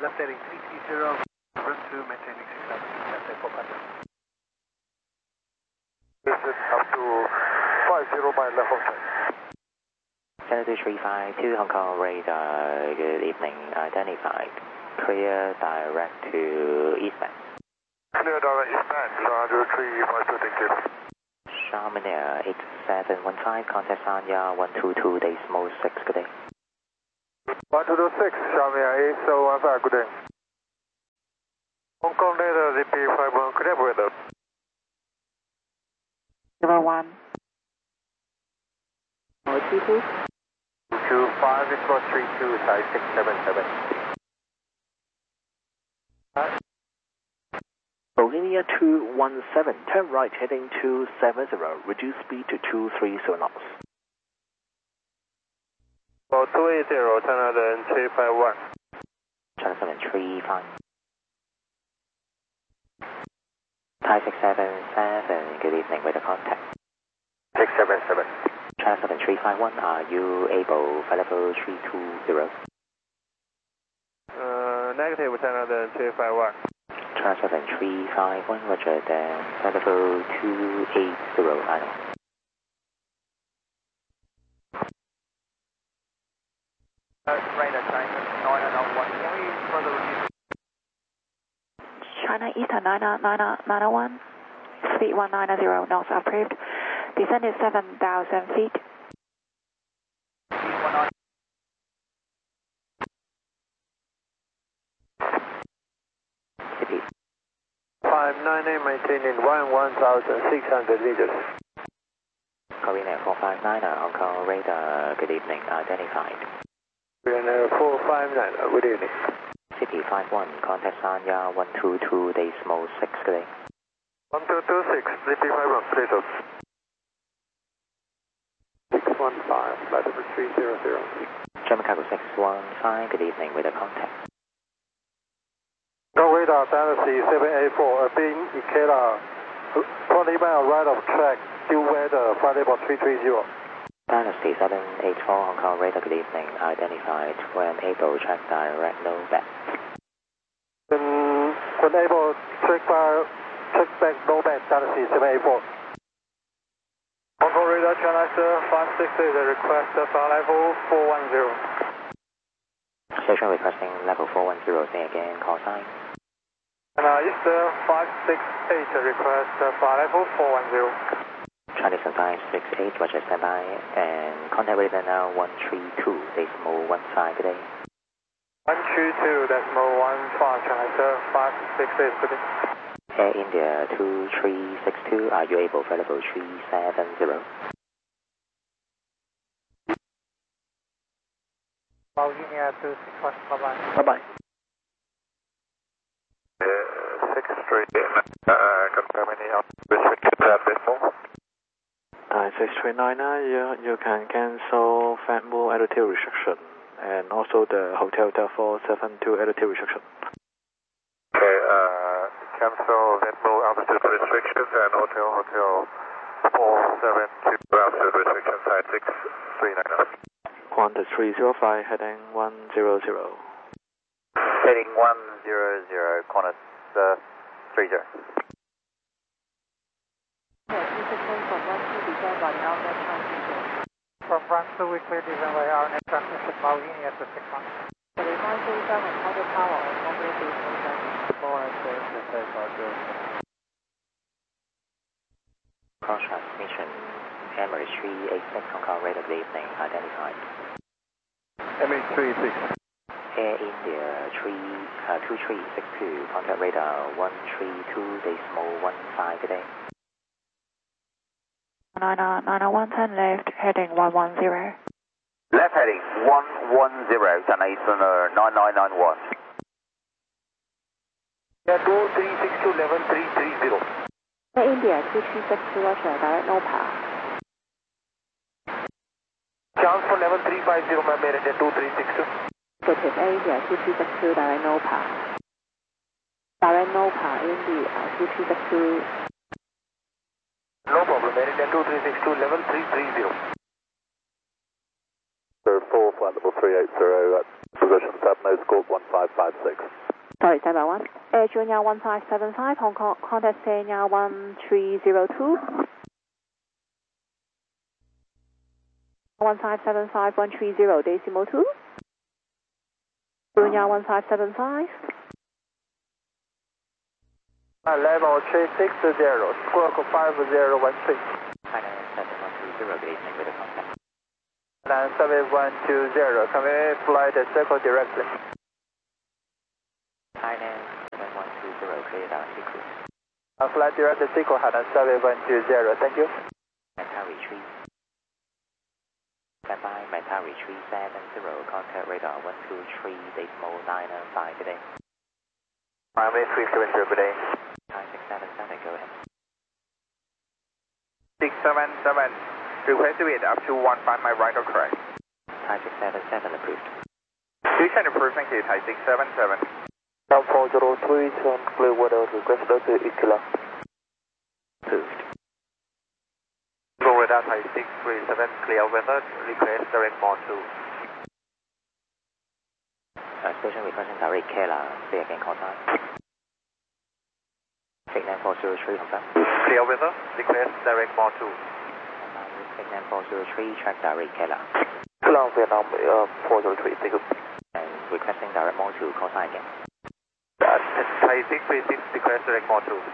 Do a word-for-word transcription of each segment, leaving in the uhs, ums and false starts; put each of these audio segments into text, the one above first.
left heading three three zero, route two, maintaining six seven six, left head for contact. This is up to five zero by left of track. Channel two three five two, Hong Kong radar, good evening, identified. Clear direct to eastbound. Clear direct eastbound, Zero three five two, thank you. Charminia eight seven one five, contact Sanya one two two, decimal six, good day. one two two six, Charminia eight seven one five, good day. Hong Kong radar, Z P five one, clear weather. Number one. Oh, two two. two five, it's for three two, size six seven seven. Bohemia two one seven, turn right heading two seven zero, reduce speed to two three zero knots. For two eight zero, turn right and three five one. Channel seven three five. Thai six seven seven, good evening, with the contact. six seven seven. Channel seven three five one, are you able for level three two zero? Uh, negative, turn right and three five one. Channel seven three five one, roger, then level two eight zero, I know. Radar China nine one, can we further review? China Eastern nine nine one, speed one nine zero knots approved. Descent is seven thousand feet. City. five nine eight, maintaining one thousand six hundred meters. Korean Air four five nine, Hong Kong radar, good evening, identified. Korean Air four five nine, good evening. City five one, contact Sanya one two two, decimal six, good day. one two two six, Z P five one, please hold. six one five, latitude three zero zero. German Cargo six one five, good evening, with a contact. No radar, Dynasty seven eight four, being Ikeda, twenty mile right of track, due weather, flight level three three zero. Dynasty seven eight four, Hong Kong radar, good evening, identified, when able, track direct, no back. When, when able, track bar, track back, no back, Dynasty seven eight four. Hong Kong radar, China five six eight, request flight level four one zero. Station requesting level four one zero, say again, call sign. And uh, Eastern five six eight, request flight level four one zero. Chinese five six eight, roger, standby, and contact radar now one three two, decimal one five, good day. one three two, decimal one five, China five six eight, good day. Air India two three six two, are you able for level three seven zero? Bohemia two six one, bye bye. Bye bye. Uh, six three, uh, confirm any restrictions at this moment. Uh, six three nine nine, you, you can cancel Fatmo altitude restriction and also the Hotel Delta seven two altitude restriction. Okay, uh, cancel Fatmo altitude restrictions and Hotel Hotel four seven two altitude restriction side six three nine nine. Qantas three zero five, heading one zero zero. Heading one zero zero, Qantas uh, three zero. From France to we clear descent by our next transmission, Bohemia to six one. Cross transmission, Emirates three eight six, Hong Kong radar, good evening, identified. Emirates three six. Air India three, uh, two three six two, contact radar one three two, decimal one five, good day. nine nine one, turn left, heading one one zero. Left heading one one zero, China Eastern nine nine nine one. Yeah, two three six two, level three three zero. Air India two three six two, roger, direct no path. Chance for level three five zero, my India two three six two. Negative, Air India two three six two, direct no path. Direct no path, Air India two three six two. No problem, Air India two three six two, level three three zero. four, flight level three eight zero, that's position, tab nose scope one five. five five six. Sorry, stand by one. Air Junior one five seven five, Hong Kong, contact Senior one three zero two. one five seven five one three zero, decimal two. Junior one five seven five. Uh, level three six zero, squawk five zero one three. Thailand seven one two zero, good evening with a contact. Thailand seven one two zero, can we fly the circle directly? Thailand seven one two zero, clear directly cruise. Uh, fly direct to Sequel, Thailand seven one two zero, thank you. Meta retreat. Stand by, Meta retreat seven zero, contact radar one two three, decimal nine nine five, good day. Miami three seven zero, good day. Thai six seven seven, go ahead. six seven seven, request to be up to one five my right or correct. Thai six seven seven approved. Fusion approved, thank you, Thai six seven seven. Now four zero three, turn clear weather, request to Ikila. Approved. Florida Thai six three seven, clear weather, request direct mode two. Uh, station requesting direct Kayla, say again call time. Signal four zero three, confirm. Clear weather, request direct mode two. Signal four zero three, track direct Kayla. Hello, Vietnam uh, four zero three, thank you. And requesting direct mode two, call sign again. Uh, Thai six three six, request direct mode two.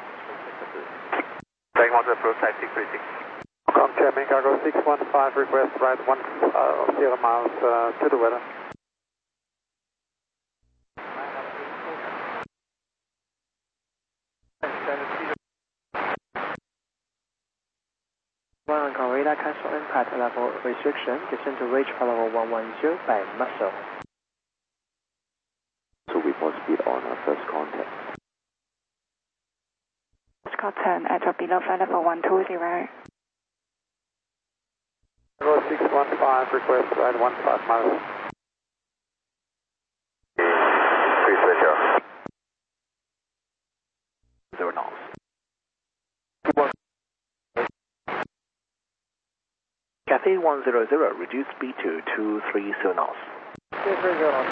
Direct mode two approved, Thai six three six. Hong Kong, Chairman Cargo six one five, request right one uh, zero miles uh, to the weather. One Hong Kong radar cancel impact level restriction, descend to reach level one one zero by muscle. So we must be on our first contact. Scott ten at or below flight level one two zero. Cargo six one five, request right one five miles. three three zero. Zero knots. Cathay one zero zero, reduce speed to two three zero knots. two three zero.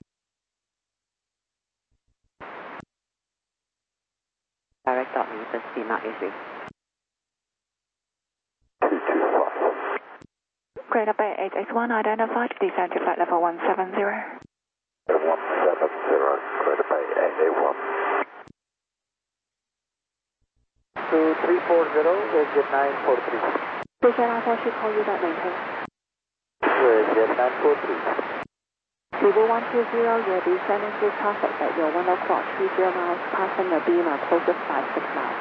Direct dot meter speed not issue. two two five. Greater Bay eight eight one identified, descend to flight level one seven zero. one seven zero, Greater Bay eight eight one. two three four zero, exit nine four three. Station Alpha should call you that maintain. Exit nine four three. Vivo one two zero, you'll be sending through traffic at your one o'clock, three zero miles, passing the Beamer closest by six miles.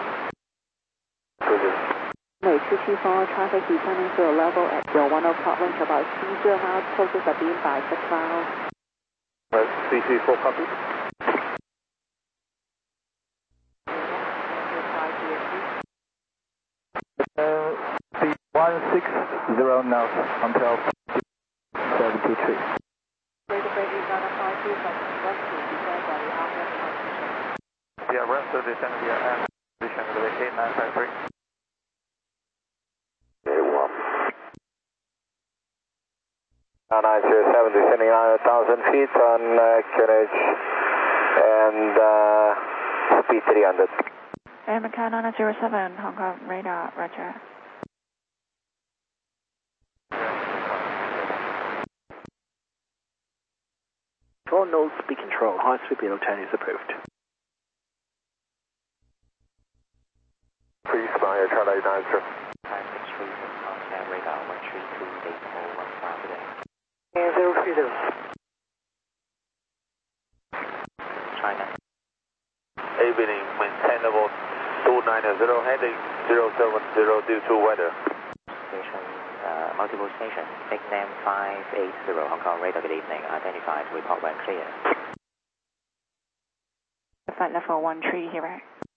May two two four, traffic descending through a level at your one o'clock, range about three zero miles, closest the beam by six miles. three three four, copy. Uh, one six zero knots until seventy-three. Greater Bay is on a five two from west to descend by the after transition. Yeah, rest of the descent via M, position of the eight nine five three. eight one. nine zero seven, descending nine thousand feet on uh, Greenwich and uh, speed three hundred. American nine zero seven, Hong Kong radar, roger. For nose speed control, high speed below ten is approved. Please fly your Charlie nine zero. Thai six three six, contact radar one three two, decimal one five, good day. zero three zero. China. Evening, maintainable two nine zero, heading zero seven zero due to weather. Station, uh, multiple station, nickname five eight zero, Hong Kong radar, good evening, identified, report when clear. Flight level one three zero.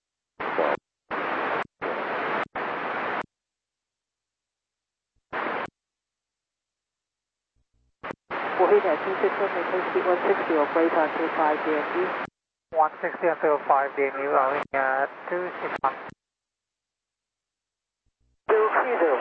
Wahid at two six one, maintain speed one sixty or greater until five D M U. one sixty until five D M U, running at two six one. zero three zero.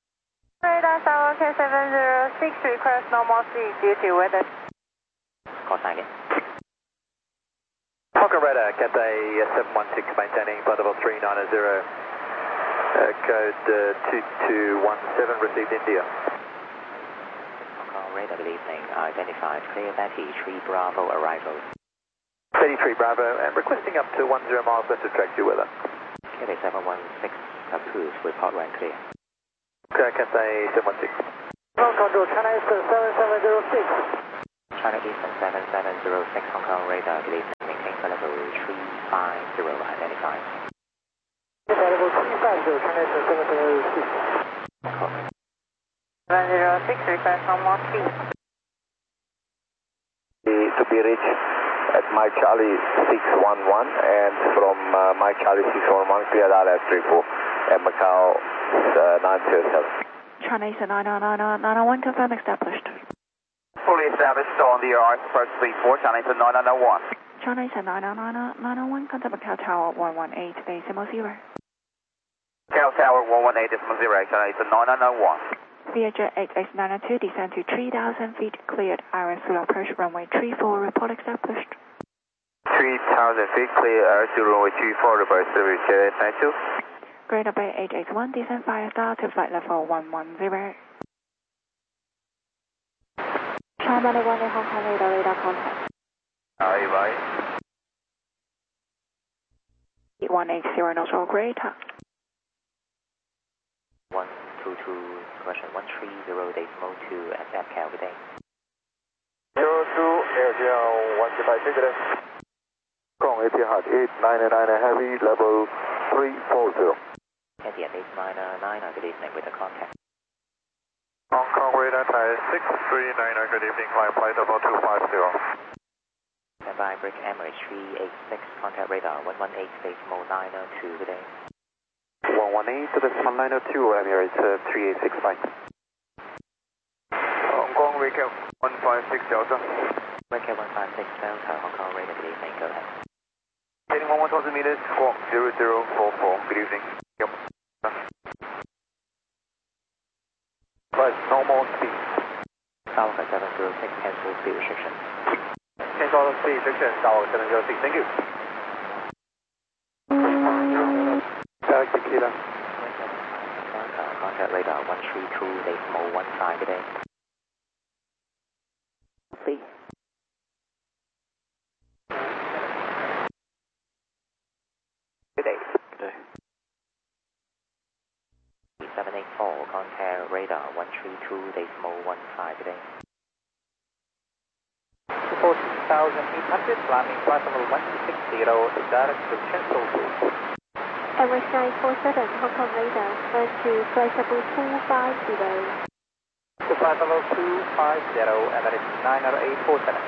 Radar seven K seven zero six, request normal speed due to weather. call sign again. Hong Kong radar, Cathay seven one six maintaining flight level three nine zero, uh, code uh, two two one seven, received India. Hong Kong radar, good evening, identified clear Betty three Bravo arrival. thirty-three Bravo, and requesting up to ten miles west of track due weather. Cathay seven one six approved, report rank clear. Okay, Cathay seven one six. Hong Kong control, China Eastern seven seven zero six. China Eastern seven seven zero six, Hong Kong radar, good evening, maintain flight level three five zero, identified. Flight level three five zero, China Eastern seven seven zero six. seven zero six, request one more speed. To be reached at Mike Charlie six one one, and from uh, Mike Charlie six one one, clear R F three four at Macau uh, nine two seven. China Eastern nine nine nine nine one, confirm established. Fully established on the R F approach three four, China Eastern nine nine one. China Eastern nine nine nine nine one, contact Macau Tower one one eight decimal zero. Macau Tower one one eight decimal zero, China Eastern nine nine one. Viager eight X nine two, descend to three thousand feet, cleared, R F full approach, runway three four, report established. three thousand feet, clear, R F runway three four, report service, J nine two. Greater Bay eight X one, descend five star to flight level one one zero. China one eight Hong Kong radar, radar contact. Aye, bye. one eight zero, knots or greater. one two two, question one three zero decimal two at F Cal, good day. zero two, Air Geo one two five six, good day. Hong Kong A P Hard eight nine nine heavy, level three four zero. India eight nine nine, good evening, with the contact. Hong Kong radar, Thai six three nine, good evening, climb flight level two five zero. Standby, break Emirates three eight six, contact radar one one eight decimal nine two, good day. one one eight to the nine oh two, Emirates uh, three eight six flight. Hong Kong recap one five six Delta. Recap one five six Delta, Hong Kong radar, good evening, go ahead. Heading one thousand meters, squawk zero zero four four, good evening. Yep. Right, normal speed. Alpha seven zero six, cancel speed restriction. Cancel speed restriction, Alpha seven zero six, thank you. Galaxy Kilo. Contact radar one three two decimal one five, good day. Please. Good day. Good day. seven eight four, contact radar one three two decimal one five, good day. fourteen thousand eight hundred, landing flight level one two six zero, direct to Chancel Group. Emirates nine four seven, Hong Kong radar, turn to flight level two five zero. To flight level two five zero, Emirates nine zero eight four seven.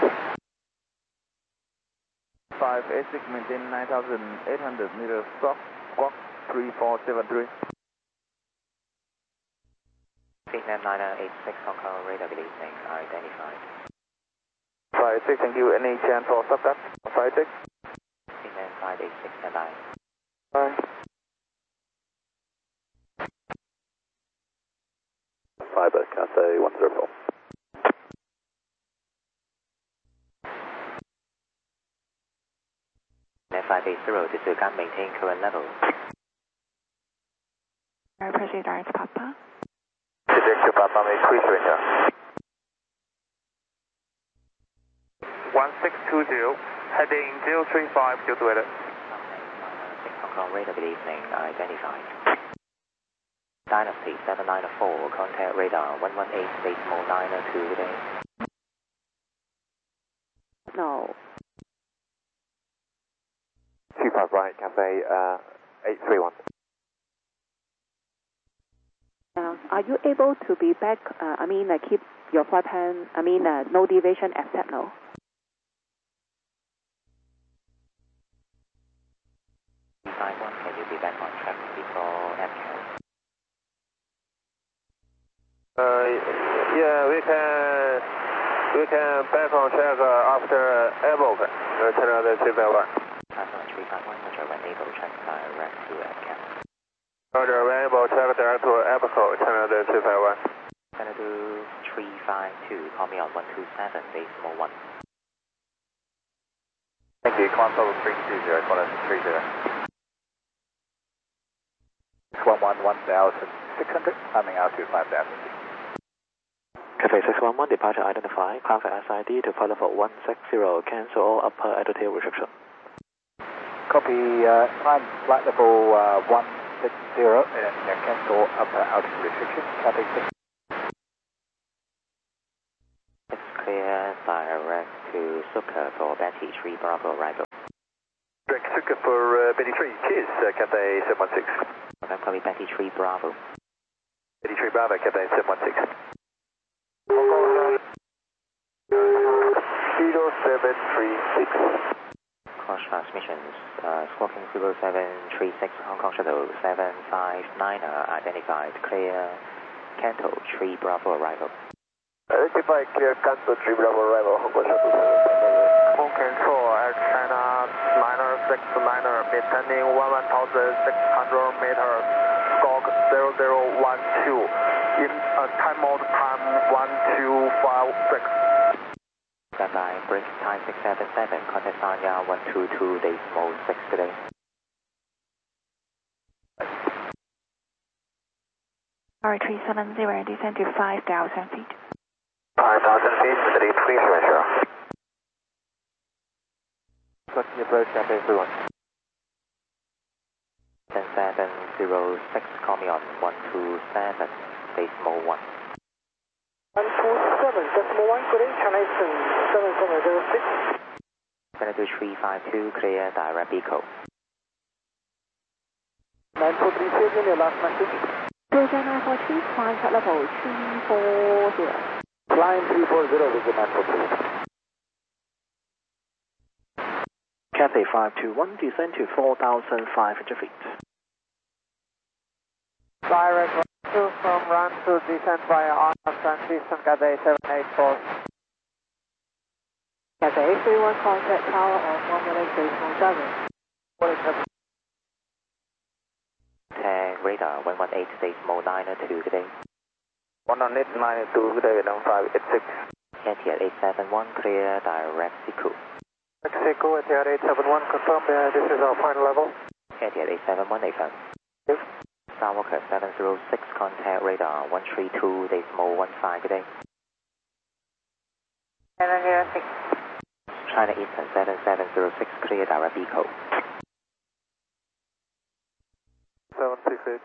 five eight six, maintain nine thousand eight hundred meters, squawk, squawk three four seven three. Vietnam nine eight six, Hong Kong radar, good evening, identified. five six, thank you. Any chance for subtap? five six. Vietnam five eight six, standby. Bye. Fiber, Cathay one zero four. five eight zero, disregard, maintain current level. I proceed direct Papa. Director Papa, may please surrender. one six two zero, heading zero three five, due to weather. Hong Kong radar, good evening, identified. Dynasty seven nine four, contact radar one one eight decimal nine two, good day. No. two five right, Cathay uh, eight three one. Uh, are you able to be back, uh, I mean, uh, keep your flight plan, I mean, uh, no deviation except no? five one, can you be back on track before F Cal? Uh, yeah, we can, we can back on track uh, after Evoke, uh, turn on the three five one. Passing three five one, Roger, when able, check direct to F Cal. Roger, when able, check direct to Evoke, turn on the three five one. Gonna do three five two, call me on one two seven decimal one. Thank you, climb level three two zero, Qantas three zero. six one one, one thousand six hundred, climbing altitude five thousand. Cathay six one one, departure identified, climb for S I D to flight level one six zero, cancel all upper altitude restriction. Copy, uh, climb flight level uh, one six zero and uh, cancel upper altitude restriction, Cathay six. It's clear, direct to Suka for Betty three Bravo arrival. Direct Suka for uh, Betty three, cheers, uh, Cathay seven one six. I'm calling Betty three Bravo. Betty three Bravo, Cathay seven one six. zero seven three six. Cross transmissions, uh, squawking zero seven three six, Hong Kong Shuttle seven five niner identified, clear, Canto three Bravo arrival. Identified, clear, Canto three Bravo arrival, Hong Kong Shuttle seven five niner. Hong Control, Air China niner six niner, maintaining one thousand six hundred meters, squawk zero zero one two, in uh, time mode time one two five six. Standby, bridge time six seven seven, contact Sanya one two two, decimal six today. R three seven zero, descend to five thousand feet. five thousand feet, three three zero zero. Continue approach, Cathay three one. ten seven zero six, call me on one two seven, decimal one. one two seven, decimal one, good day, China Eastern seven seven zero six. Senator three five two, clear, direct Eco. nine four three, save your last message. Georgia nine four three, climb flight level three four zero. Line three four zero, visit nine four three. Cathay five two one, descend to four thousand five hundred feet. Direct run two from run to descent via Arnold Transition, Cathay seven eight four. Cathay three one, contact tower of Formula Station seven. Tag radar one one eight, decimal niner two today. one one eight nine two, good day, number five eight six. Etihad eight seven one, clear, direct Siku. Mexico, Etihad eight seven one, confirm uh, this is our final level. Etihad eight seven one, affirm. Yes. Skywalker seven zero six, contact radar one three two, decimal one five today. seven zero six. China Eastern seven seven zero six, clear, direct Eco. seven six eight.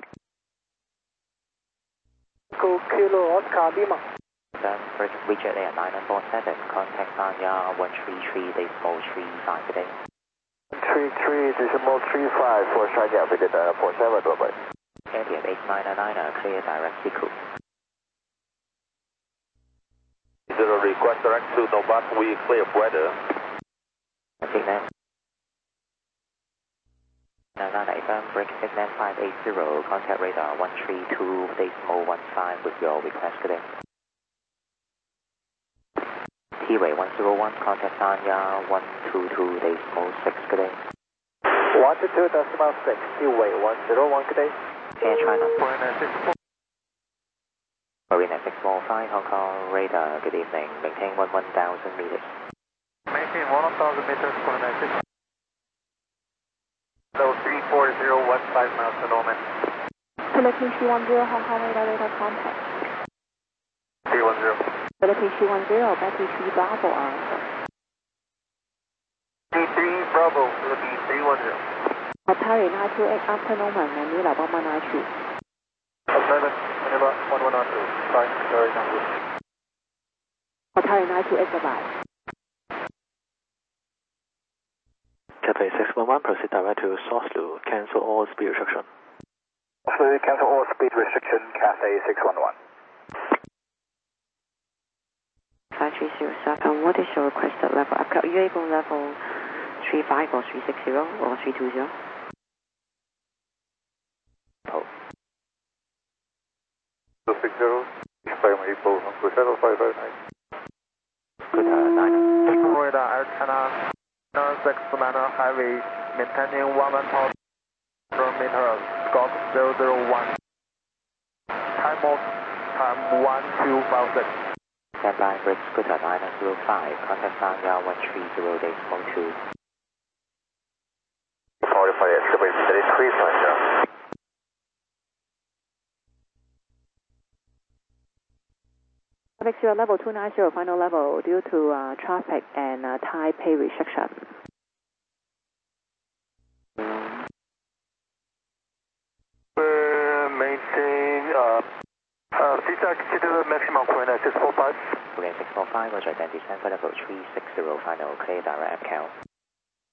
Go Kilo Oscar Lima. Then bridge widget Air nine four seven, contact Sanya one three three, decimal three five today. three three, decimal three five for Sharjah, visit uh, four seven, bye bye. Etihad eight nine nine, clear, direct Siku. Zero request direct to Nobat, we clear weather. Signal. nine nine affirm, break signal five eight zero, contact radar one three two, decimal one five with your request today. T-Way one zero one, contact Sanya one two two, decimal six today. one two two, decimal six, T-Way one zero one, good day. Air China. Marina six four. Marina six four five, Hong Kong radar, good evening, maintain one one thousand meters. Maintain one thousand meters, Marina six four. So three four zero one five miles to Norman. Philippine three one zero, Hong Kong radar radar contact. three one zero. Philippine three one zero, Betty three Bravo answer. T three Bravo, Philippine three one zero. Atari nine two eight, after Norman, Manila one one nine two. Observant, Manila one one nine two. Sorry, sorry, number. Atari nine two eight, goodbye. Cathay six one one, proceed direct to Soslu, cancel all speed restriction. Soslu, cancel all speed restriction, Cathay six one one. five three zero seven, what is your requested level? Are you able level three five or three six zero or three two zero? Oh. two six zero, primary pole, Uncle Shuttle five five nine. Good, uh, nine. Radar, Air China nine six niner, highway, maintaining one thousand meters, squawk zero zero one. Time mode, time one two five six. Standby, bridge scooter nine zero five, contact Sanya one three zero, decimal two. Charlie, Express thirty-three point zero. Next, your level two nine zero, final level due to uh, traffic and uh, Taipei restriction. Maintain uh, uh, feedback to the maximum coordinate six four five. Again six four five, Roger, then descend for level three six zero, final clear direct M C A L.